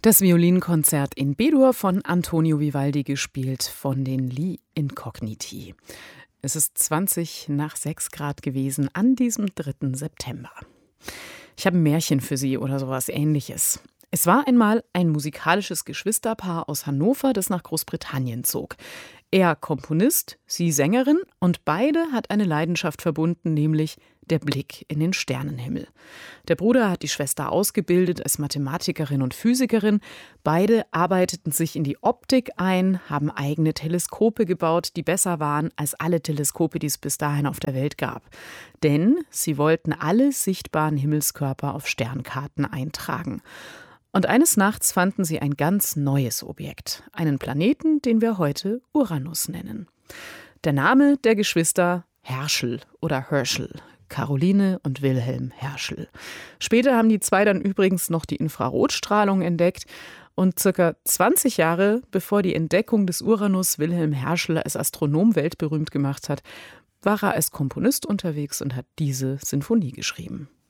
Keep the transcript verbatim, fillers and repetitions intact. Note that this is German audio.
Das Violinkonzert in B-Dur von Antonio Vivaldi, gespielt von den Li Incogniti. Es ist zwanzig nach sechs Grad gewesen an diesem dritten September. Ich habe ein Märchen für Sie oder sowas Ähnliches. Es war einmal ein musikalisches Geschwisterpaar aus Hannover, das nach Großbritannien zog. Er Komponist, sie Sängerin, und beide hat eine Leidenschaft verbunden, nämlich der Blick in den Sternenhimmel. Der Bruder hat die Schwester ausgebildet als Mathematikerin und Physikerin. Beide arbeiteten sich in die Optik ein, haben eigene Teleskope gebaut, die besser waren als alle Teleskope, die es bis dahin auf der Welt gab. Denn sie wollten alle sichtbaren Himmelskörper auf Sternkarten eintragen. Und eines Nachts fanden sie ein ganz neues Objekt, einen Planeten, den wir heute Uranus nennen. Der Name der Geschwister: Herschel oder Herschel. Caroline und Wilhelm Herschel. Später haben die zwei dann übrigens noch die Infrarotstrahlung entdeckt. Und circa zwanzig Jahre bevor die Entdeckung des Uranus Wilhelm Herschel als Astronom weltberühmt gemacht hat, war er als Komponist unterwegs und hat diese Sinfonie geschrieben.